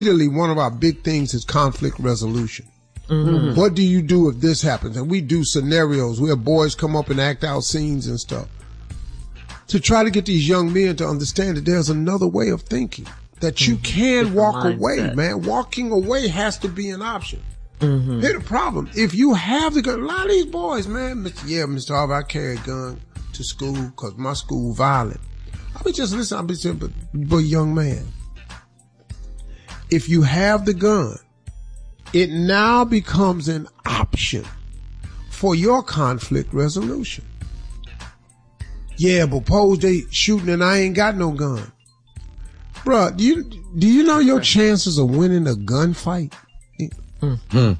Immediately, one of our big things is conflict resolution. Mm-hmm. What do you do if this happens? And we do scenarios where boys come up and act out scenes and stuff to try to get these young men to understand that there's another way of thinking, that you can walk away, man. Walking away has to be an option. Mm-hmm. Here's the problem. If you have the gun, a lot of these boys, man, Mr. Harvey, I carry a gun to school because my school violent. I'll be saying, but young man, if you have the gun, it now becomes an option for your conflict resolution. Yeah, but suppose they shooting and I ain't got no gun. Bruh, do you know your chances of winning a gunfight? Bruh,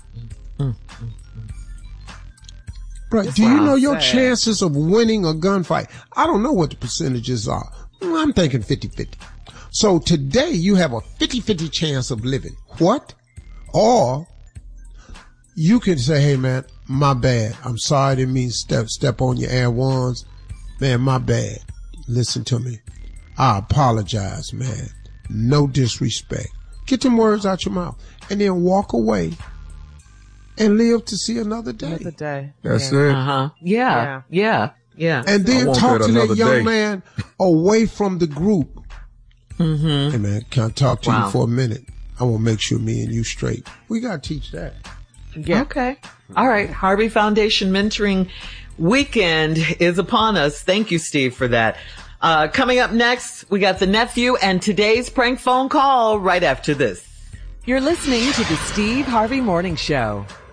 do you know your chances of winning a gunfight? I don't know what the percentages are. I'm thinking 50-50. So today you have a 50-50 chance of living. What? Or you can say, hey man, my bad. I'm sorry, I didn't mean step on your air ones. Man, my bad. Listen to me. I apologize, man. No disrespect. Get them words out your mouth and then walk away and live to see another day. Another day. That's it. Yeah. And then talk to that young man away from the group. Mm-hmm. Hey man, can I talk to you for a minute? I want to make sure me and you straight. We got to teach that. Yeah. Okay. All right. Harvey Foundation Mentoring Weekend is upon us. Thank you, Steve, for that. Coming up next, we got the nephew and today's prank phone call right after this. You're listening to the Steve Harvey Morning Show.